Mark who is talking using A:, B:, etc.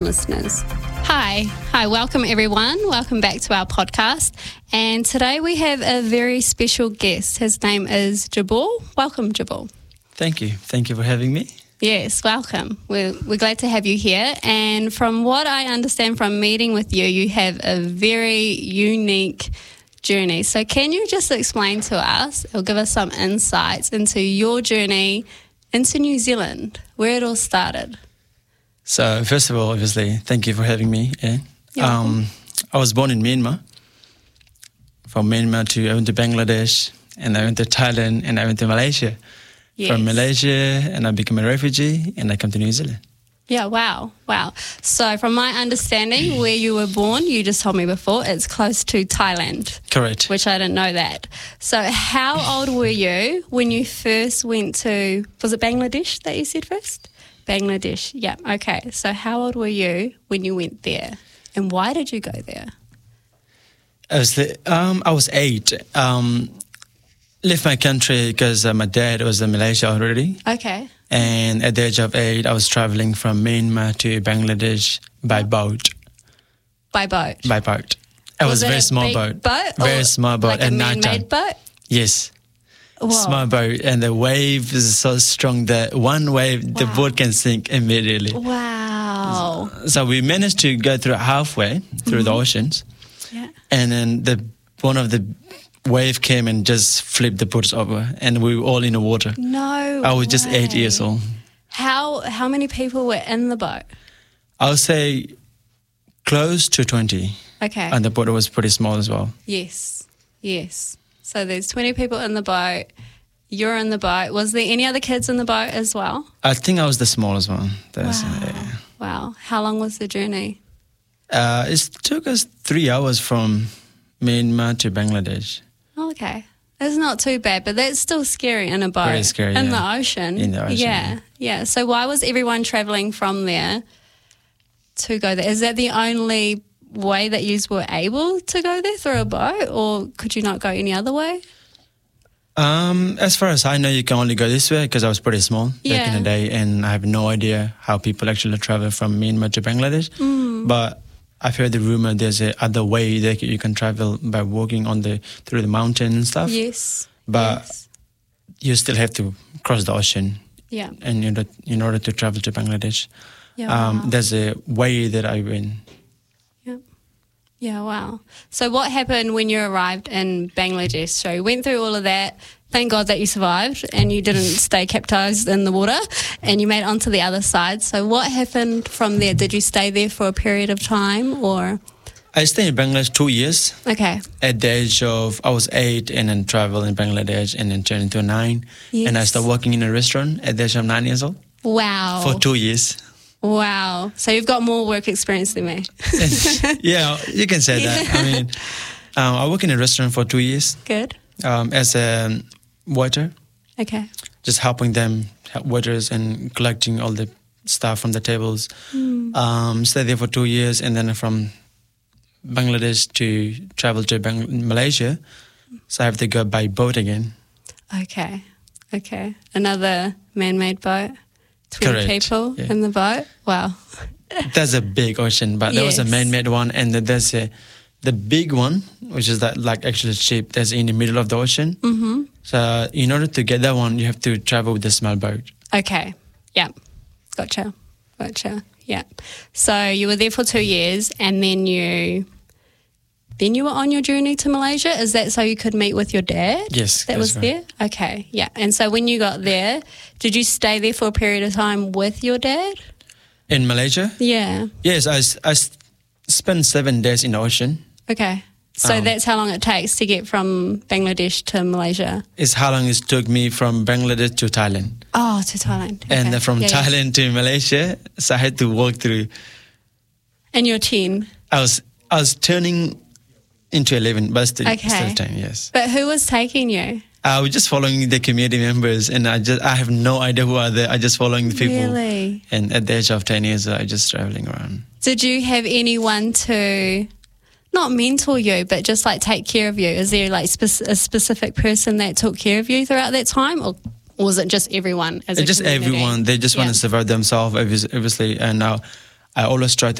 A: listeners. Hi, welcome everyone. Welcome back to our podcast. And today we have a very special guest. His name is Jabal. Welcome, Jabal.
B: Thank you. Thank you for having me.
A: Yes, welcome. We're glad to have you here. And from what I understand from meeting with you, you have a very unique journey. So can you just explain to us or give us some insights into your journey into New Zealand, where it all started?
B: So first of all, obviously, thank you for having me. I was born in Myanmar. From Myanmar I went to Bangladesh, and I went to Thailand, and I went to Malaysia.
A: Yes.
B: From Malaysia, and I became a refugee, and I come to New Zealand.
A: Yeah, wow. So from my understanding, where you were born, you just told me before, it's close to Thailand.
B: Correct.
A: Which I didn't know that. So how old were you when you first went to, was it Bangladesh that you said first? Bangladesh, yeah, okay. So how old were you when you went there? And why did you go there?
B: I was 8. Left my country because my dad was in Malaysia already.
A: Okay.
B: And at the age of 8, I was traveling from Myanmar to Bangladesh by boat.
A: By boat?
B: By boat. It was a very small boat. Very small boat.
A: Like a man-made boat?
B: Yes.
A: Whoa.
B: Small boat, and the wave is so strong that one wave, the boat can sink immediately.
A: Wow.
B: So we managed to go through halfway through the oceans.
A: Yeah.
B: And then one of the wave came and just flipped the boats over, and we were all in the water.
A: No
B: I was just
A: way.
B: 8 years old.
A: How many people were in the boat?
B: I would say close to 20.
A: Okay.
B: And the boat was pretty small as well.
A: Yes. So there's 20 people in the boat. You're in the boat. Was there any other kids in the boat as well?
B: I think I was the smallest one.
A: Wow. How long was the journey?
B: It took us 3 hours from Myanmar to Bangladesh.
A: Oh, okay. It's not too bad, but that's still scary in a boat.
B: Very scary,
A: In
B: yeah.
A: the ocean.
B: In the ocean,
A: Yeah. So why was everyone travelling from there to go there? Is that the only way that you were able to go there, through a boat, or could you not go any other way?
B: As far as I know, you can only go this way because I was pretty small back in the day, and I have no idea how people actually travel from Myanmar to Bangladesh. But I've heard the rumor there's a other way that you can travel by walking through the mountain and stuff.
A: Yes.
B: But you still have to cross the ocean.
A: Yeah.
B: And in order to travel to Bangladesh,
A: Yeah.
B: there's a way that I went.
A: Yeah, wow. So what happened when you arrived in Bangladesh? So you went through all of that. Thank God that you survived and you didn't stay captized in the water, and you made it onto the other side. So what happened from there? Did you stay there for a period of time, or?
B: I stayed in Bangladesh 2 years.
A: Okay.
B: At the age of, I was 8 and then traveled in Bangladesh and then turned into 9.
A: Yes.
B: And I started working in a restaurant at the age of 9 years old.
A: Wow.
B: For 2 years.
A: Wow. So you've got more work experience than me.
B: Yeah, you can say that. I mean, I worked in a restaurant for 2 years.
A: Good.
B: As a waiter.
A: Okay.
B: Just helping them, waiters, and collecting all the stuff from the tables. Stayed there for 2 years, and then from Bangladesh to travel to Malaysia. So I have to go by boat again.
A: Okay. Another man-made boat. 20
B: Correct.
A: people
B: Yeah.
A: in the boat. Wow.
B: That's a big ocean, but there was a
A: Yes.
B: man-made one, and then there's the big one, which is that like actually ship that's in the middle of the ocean. Mm-hmm. So in order to get that one, you have to travel with a small boat.
A: Okay. Yeah. Gotcha. Yeah. So you were there for 2 years, and then you were on your journey to Malaysia. Is that so you could meet with your dad?
B: Yes,
A: That
B: that's
A: was
B: right.
A: there? Okay. Yeah. And so when you got there, did you stay there for a period of time with your dad?
B: In Malaysia?
A: Yeah.
B: Yes, I spent 7 days in the ocean.
A: Okay. So that's how long it takes to get from Bangladesh to Malaysia?
B: It's how long it took me from Bangladesh to Thailand.
A: Oh, to Thailand. Okay.
B: And from Thailand to Malaysia, so I had to walk through.
A: And you're 10?
B: I was turning into 11, but still 10, yes.
A: But who was taking you?
B: I was just following the community members, and I have no idea who are there. I just following the people.
A: Really?
B: And at the age of 10 years, I just traveling around.
A: Did you have anyone to not mentor you, but just like take care of you? Is there like a specific person that took care of you throughout that time, or was it just everyone?
B: Just everyone. They just want to survive themselves, obviously. And now I always try to